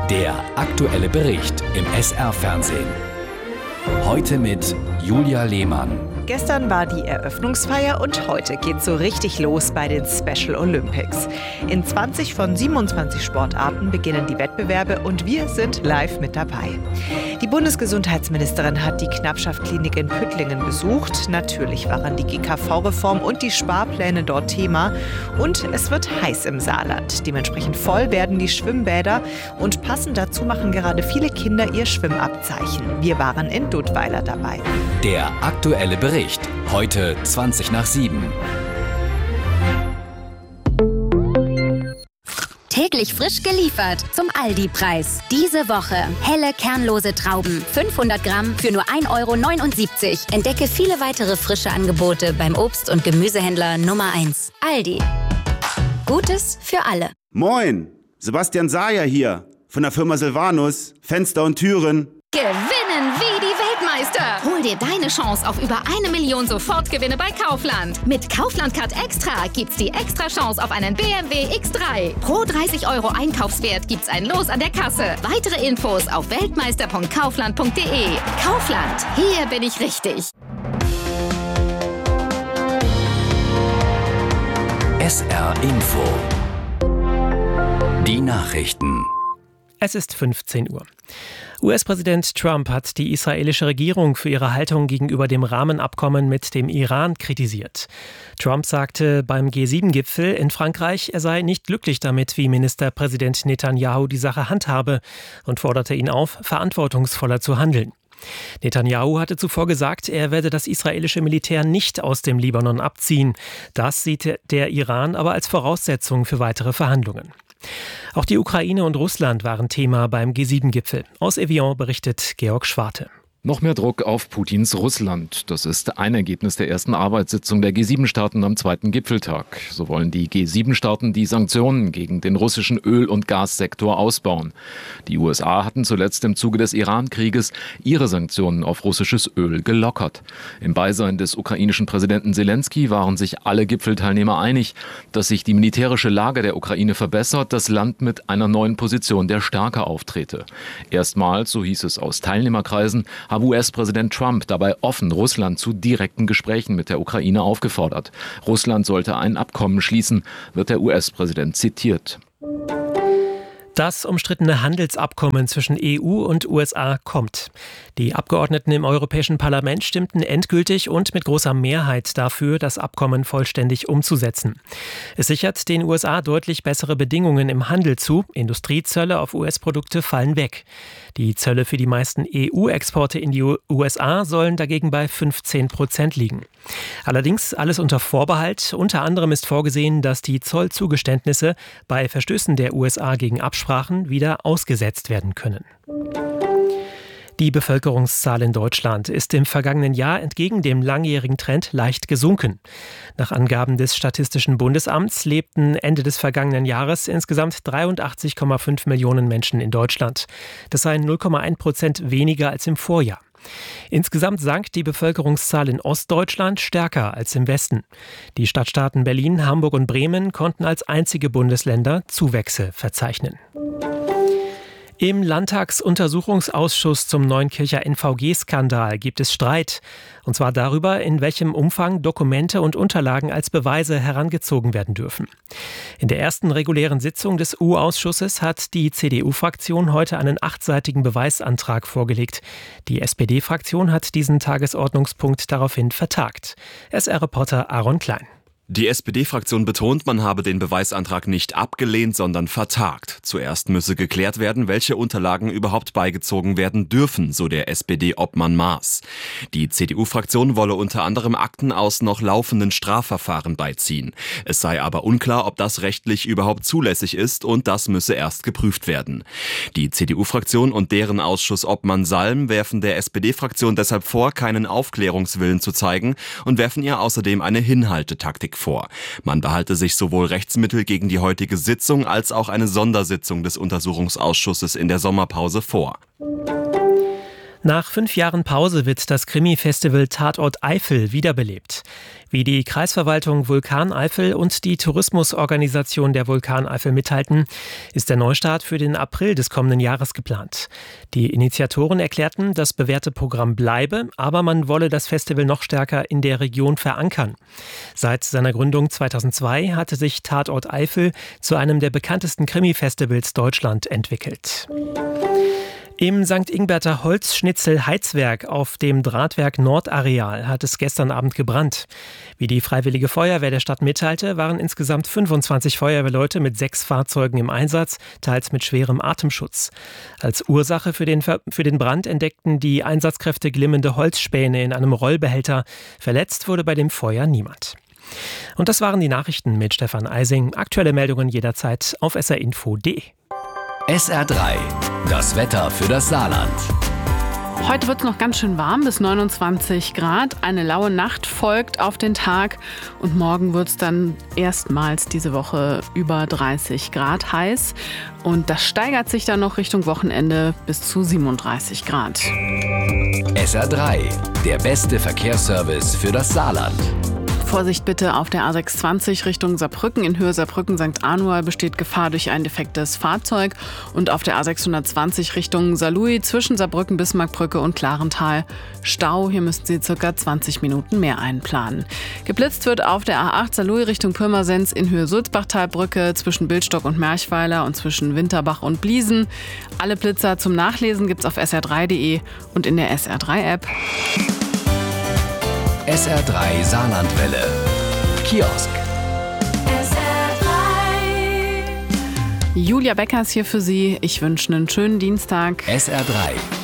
Der aktuelle Bericht im SR-Fernsehen. Heute mit Julia Lehmann. Gestern war die Eröffnungsfeier und heute geht's so richtig los bei den Special Olympics. In 20 von 27 Sportarten beginnen die Wettbewerbe und wir sind live mit dabei. Die Bundesgesundheitsministerin hat die Knappschaft-Klinik in Püttlingen besucht. Natürlich waren die GKV-Reform und die Sparpläne dort Thema. Und es wird heiß im Saarland. Dementsprechend voll werden die Schwimmbäder und passend dazu machen gerade viele Kinder ihr Schwimmabzeichen. Wir waren in Duttweiler dabei. Der aktuelle Bericht. Heute 7:20. Täglich frisch geliefert zum Aldi-Preis. Diese Woche helle, kernlose Trauben. 500 Gramm für nur 1,79 €. Entdecke viele weitere frische Angebote beim Obst- und Gemüsehändler Nummer 1. Aldi. Gutes für alle. Moin, Sebastian Sayer hier von der Firma Silvanus. Fenster und Türen. Gewinnen wie die Weltmeister. Hol dir deine Chance auf über 1 Million Sofortgewinne bei Kaufland. Mit Kaufland Card Extra gibt's die Extra-Chance auf einen BMW X3. Pro 30 € Einkaufswert gibt's ein Los an der Kasse. Weitere Infos auf weltmeister.kaufland.de. Kaufland, hier bin ich richtig. SR Info. Die Nachrichten. Es ist 15 Uhr. US-Präsident Trump hat die israelische Regierung für ihre Haltung gegenüber dem Rahmenabkommen mit dem Iran kritisiert. Trump sagte beim G7-Gipfel in Frankreich, er sei nicht glücklich damit, wie Ministerpräsident Netanyahu die Sache handhabe und forderte ihn auf, verantwortungsvoller zu handeln. Netanyahu hatte zuvor gesagt, er werde das israelische Militär nicht aus dem Libanon abziehen. Das sieht der Iran aber als Voraussetzung für weitere Verhandlungen. Auch die Ukraine und Russland waren Thema beim G7-Gipfel. Aus Evian berichtet Georg Schwarte. Noch mehr Druck auf Putins Russland. Das ist ein Ergebnis der ersten Arbeitssitzung der G7-Staaten am zweiten Gipfeltag. So wollen die G7-Staaten die Sanktionen gegen den russischen Öl- und Gassektor ausbauen. Die USA hatten zuletzt im Zuge des Iran-Krieges ihre Sanktionen auf russisches Öl gelockert. Im Beisein des ukrainischen Präsidenten Zelensky waren sich alle Gipfelteilnehmer einig, dass sich die militärische Lage der Ukraine verbessert, das Land mit einer neuen Position der Stärke auftrete. Erstmals, so hieß es aus Teilnehmerkreisen, habe US-Präsident Trump dabei offen Russland zu direkten Gesprächen mit der Ukraine aufgefordert. Russland sollte ein Abkommen schließen, wird der US-Präsident zitiert. Das umstrittene Handelsabkommen zwischen EU und USA kommt. Die Abgeordneten im Europäischen Parlament stimmten endgültig und mit großer Mehrheit dafür, das Abkommen vollständig umzusetzen. Es sichert den USA deutlich bessere Bedingungen im Handel zu. Industriezölle auf US-Produkte fallen weg. Die Zölle für die meisten EU-Exporte in die USA sollen dagegen bei 15% liegen. Allerdings alles unter Vorbehalt. Unter anderem ist vorgesehen, dass die Zollzugeständnisse bei Verstößen der USA gegen Absprachen wieder ausgesetzt werden können. Die Bevölkerungszahl in Deutschland ist im vergangenen Jahr entgegen dem langjährigen Trend leicht gesunken. Nach Angaben des Statistischen Bundesamts lebten Ende des vergangenen Jahres insgesamt 83,5 Millionen Menschen in Deutschland. Das seien 0,1% weniger als im Vorjahr. Insgesamt sank die Bevölkerungszahl in Ostdeutschland stärker als im Westen. Die Stadtstaaten Berlin, Hamburg und Bremen konnten als einzige Bundesländer Zuwächse verzeichnen. Im Landtagsuntersuchungsausschuss zum Neunkircher NVG-Skandal gibt es Streit. Und zwar darüber, in welchem Umfang Dokumente und Unterlagen als Beweise herangezogen werden dürfen. In der ersten regulären Sitzung des U-Ausschusses hat die CDU-Fraktion heute einen 8-seitigen Beweisantrag vorgelegt. Die SPD-Fraktion hat diesen Tagesordnungspunkt daraufhin vertagt. SR-Reporter Aaron Klein. Die SPD-Fraktion betont, man habe den Beweisantrag nicht abgelehnt, sondern vertagt. Zuerst müsse geklärt werden, welche Unterlagen überhaupt beigezogen werden dürfen, so der SPD-Obmann Maas. Die CDU-Fraktion wolle unter anderem Akten aus noch laufenden Strafverfahren beiziehen. Es sei aber unklar, ob das rechtlich überhaupt zulässig ist und das müsse erst geprüft werden. Die CDU-Fraktion und deren Ausschussobmann Salm werfen der SPD-Fraktion deshalb vor, keinen Aufklärungswillen zu zeigen und werfen ihr außerdem eine Hinhaltetaktik vor. Man behalte sich sowohl Rechtsmittel gegen die heutige Sitzung als auch eine Sondersitzung des Untersuchungsausschusses in der Sommerpause vor. Nach 5 Jahren Pause wird das Krimi-Festival Tatort Eifel wiederbelebt. Wie die Kreisverwaltung Vulkan Eifel und die Tourismusorganisation der Vulkan Eifel mitteilten, ist der Neustart für den April des kommenden Jahres geplant. Die Initiatoren erklärten, das bewährte Programm bleibe, aber man wolle das Festival noch stärker in der Region verankern. Seit seiner Gründung 2002 hatte sich Tatort Eifel zu einem der bekanntesten Krimi-Festivals Deutschland entwickelt. Im St. Ingberter Holzschnitzel-Heizwerk auf dem Drahtwerk Nordareal hat es gestern Abend gebrannt. Wie die Freiwillige Feuerwehr der Stadt mitteilte, waren insgesamt 25 Feuerwehrleute mit 6 Fahrzeugen im Einsatz, teils mit schwerem Atemschutz. Als Ursache für den Brand entdeckten die Einsatzkräfte glimmende Holzspäne in einem Rollbehälter. Verletzt wurde bei dem Feuer niemand. Und das waren die Nachrichten mit Stefan Eising. Aktuelle Meldungen jederzeit auf srinfo.de. SR3, das Wetter für das Saarland. Heute wird es noch ganz schön warm, bis 29 Grad. Eine laue Nacht folgt auf den Tag und morgen wird es dann erstmals diese Woche über 30 Grad heiß. Und das steigert sich dann noch Richtung Wochenende bis zu 37 Grad. SR3, der beste Verkehrsservice für das Saarland. Vorsicht bitte auf der A620 Richtung Saarbrücken. In Höhe Saarbrücken-St. Anual besteht Gefahr durch ein defektes Fahrzeug. Und auf der A620 Richtung Saarlouis zwischen Saarbrücken-Bismarckbrücke und Klarental Stau. Hier müssen Sie ca. 20 Minuten mehr einplanen. Geblitzt wird auf der A8 Saarlouis Richtung Pirmasens in Höhe Sulzbachtalbrücke zwischen Bildstock und Merchweiler und zwischen Winterbach und Bliesen. Alle Blitzer zum Nachlesen gibt's auf sr3.de und in der SR3-App. SR3 Saarlandwelle. Kiosk. Julia Beckers hier für Sie. Ich wünsche einen schönen Dienstag. SR3.